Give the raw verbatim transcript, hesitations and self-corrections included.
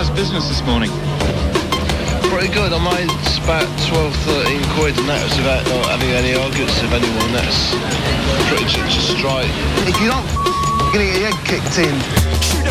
how's business this morning? Pretty good. I made about twelve, thirteen quid, and that was without not having any arguments with anyone. That's pretty just straight. If you don't f- get your head kicked in.